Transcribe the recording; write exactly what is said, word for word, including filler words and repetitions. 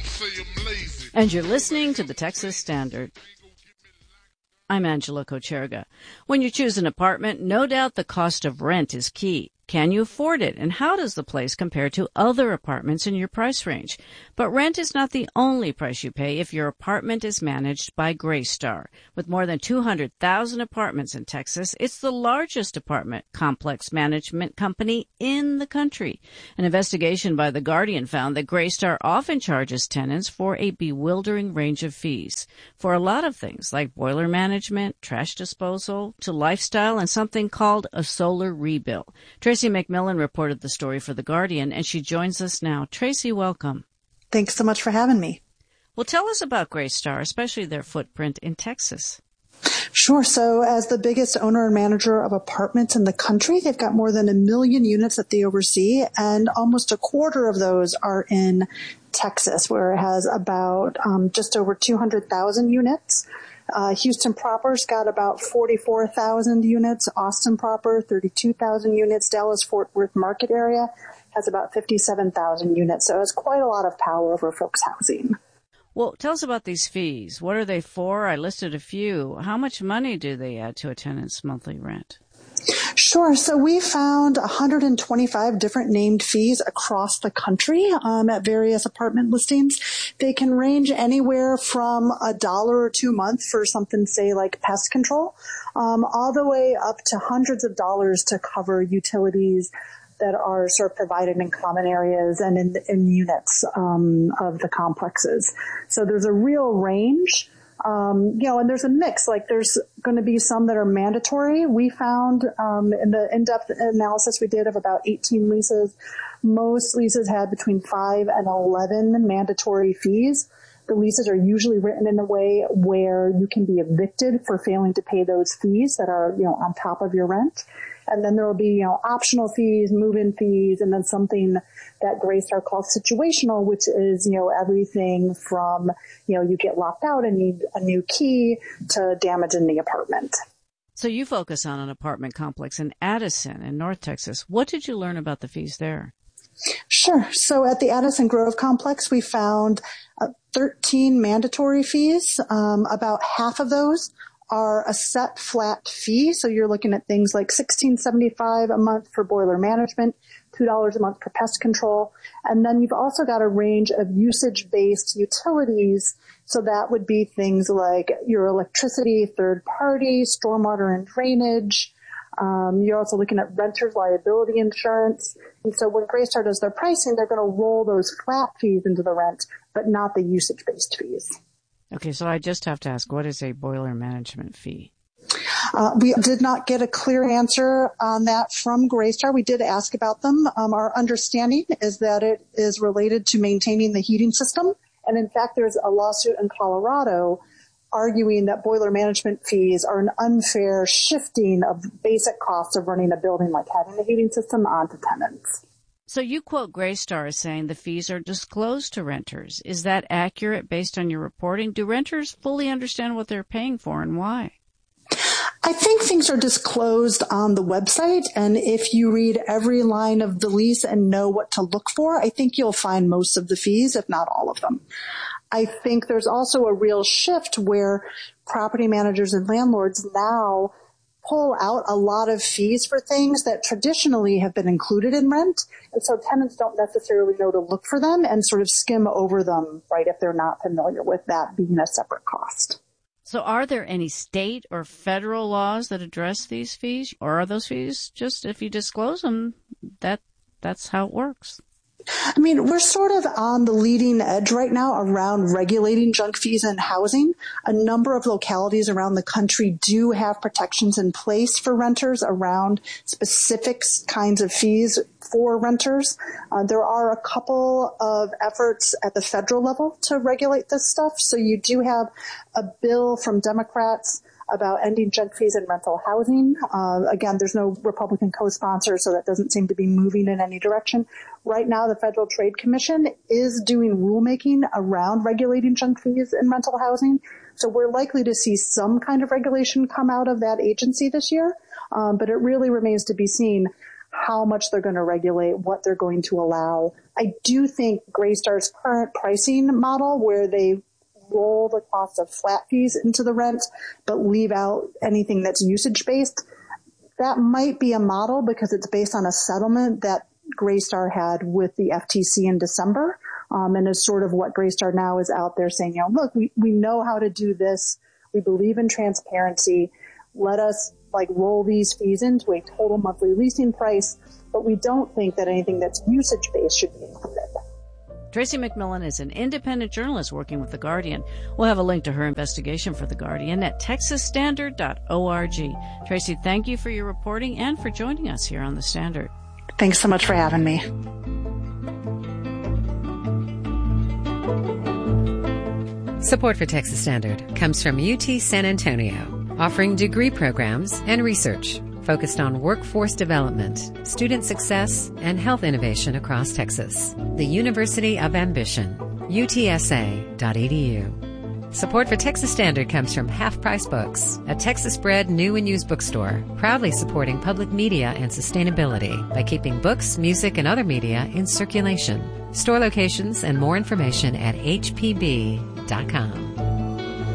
And you're listening to the Texas Standard. I'm Angela Kocherga. When you choose an apartment, no doubt the cost of rent is key. Can you afford it? And how does the place compare to other apartments in your price range? But rent is not the only price you pay if your apartment is managed by Greystar. With more than two hundred thousand apartments in Texas, it's the largest apartment complex management company in the country. An investigation by The Guardian found that Greystar often charges tenants for a bewildering range of fees for a lot of things like boiler management, trash disposal, to lifestyle, and something called a solar rebill. Tracy McMillan reported the story for The Guardian, and she joins us now. Tracy, welcome. Thanks so much for having me. Well, tell us about Greystar, especially their footprint in Texas. Sure. So as the biggest owner and manager of apartments in the country, they've got more than a million units that they oversee, and almost a quarter of those are in Texas, where it has about um, just over two hundred thousand units. Uh, Houston proper's got about forty-four thousand units. Austin proper, thirty-two thousand units. Dallas-Fort Worth market area has about fifty-seven thousand units. So it has quite a lot of power over folks' housing. Well, tell us about these fees. What are they for? I listed a few. How much money do they add to a tenant's monthly rent? Sure. So we found one hundred twenty-five different named fees across the country um, at various apartment listings. They can range anywhere from a dollar or two a month for something, say, like pest control, um, all the way up to hundreds of dollars to cover utilities that are sort of provided in common areas and in, in units um, of the complexes. So there's a real range. Um, you know, and there's a mix, like there's going to be some that are mandatory. We found, um, in the in-depth analysis we did of about eighteen leases, most leases had between five and eleven mandatory fees. The leases are usually written in a way where you can be evicted for failing to pay those fees that are, you know, on top of your rent. And then there will be, you know, optional fees, move-in fees, and then something that Greystar calls situational, which is, you know, everything from, you know, you get locked out and need a new key to damage in the apartment. So you focus on an apartment complex in Addison in North Texas. What did you learn about the fees there? Sure. So at the Addison Grove complex, we found uh, thirteen mandatory fees. Um, about half of those are a set flat fee. So you're looking at things like sixteen seventy-five a month for boiler management, two dollars a month for pest control. And then you've also got a range of usage-based utilities. So that would be things like your electricity, third party, stormwater and drainage. Um, you're also looking at renter's liability insurance. And so when Greystar does their pricing, they're going to roll those flat fees into the rent, but not the usage-based fees. Okay, so I just have to ask, what is a boiler management fee? Uh, we did not get a clear answer on that from Greystar. We did ask about them. Um, our understanding is that it is related to maintaining the heating system. And in fact, there's a lawsuit in Colorado arguing that boiler management fees are an unfair shifting of basic costs of running a building like having a heating system onto tenants. So you quote Greystar as saying the fees are disclosed to renters. Is that accurate based on your reporting? Do renters fully understand what they're paying for and why? I think things are disclosed on the website, and if you read every line of the lease and know what to look for, I think you'll find most of the fees, if not all of them. I think there's also a real shift where property managers and landlords now pull out a lot of fees for things that traditionally have been included in rent. And so tenants don't necessarily know to look for them and sort of skim over them, right, if they're not familiar with that being a separate cost. So are there any state or federal laws that address these fees? Or are those fees just, if you disclose them, that that's how it works? I mean, we're sort of on the leading edge right now around regulating junk fees in housing. A number of localities around the country do have protections in place for renters around specific kinds of fees for renters. Uh, there are a couple of efforts at the federal level to regulate this stuff. So you do have a bill from Democrats about ending junk fees in rental housing. Uh, again, there's no Republican co-sponsor, so that doesn't seem to be moving in any direction. Right now, the Federal Trade Commission is doing rulemaking around regulating junk fees in rental housing. So we're likely to see some kind of regulation come out of that agency this year. Um, but it really remains to be seen how much they're going to regulate, what they're going to allow. I do think Greystar's current pricing model, where they roll the cost of flat fees into the rent, but leave out anything that's usage-based, that might be a model because it's based on a settlement that Greystar had with the F T C in December. Um, and is sort of what Greystar now is out there saying, you know, look, we, we know how to do this. We believe in transparency. Let us like roll these fees into a total monthly leasing price, but we don't think that anything that's usage-based should be included. Tracy McMillan is an independent journalist working with The Guardian. We'll have a link to her investigation for The Guardian at texas standard dot org. Tracy, thank you for your reporting and for joining us here on The Standard. Thanks so much for having me. Support for Texas Standard comes from U T San Antonio, offering degree programs and research focused on workforce development, student success, and health innovation across Texas. The University of Ambition, U T S A dot E D U. Support for Texas Standard comes from Half Price Books, a Texas-bred new and used bookstore, proudly supporting public media and sustainability by keeping books, music, and other media in circulation. Store locations and more information at H P B dot com.